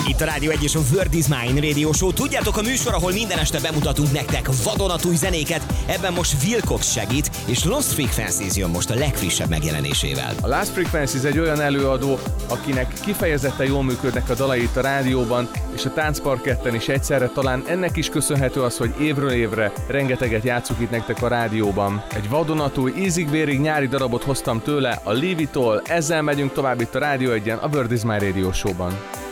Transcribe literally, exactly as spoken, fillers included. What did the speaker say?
Itt a Rádió egy és a Word is Mine Radio Show. Tudjátok, a műsor, ahol minden este bemutatunk nektek vadonatúj zenéket. Ebben most Wilcox segít, és Lost Frequencies jön most a legfrissebb megjelenésével. A Lost Frequencies egy olyan előadó, akinek kifejezetten jól működnek a dalai itt a rádióban, és a táncparketten is egyszerre. Talán ennek is köszönhető az, hogy évről évre rengeteget játszuk itt nektek a rádióban. Egy vadonatúj, ízig-vérig nyári darabot hoztam tőle, a Leave It All. Ezzel megyünk tovább itt a Rádió egyen, a Word is Mine Radio Show-ban.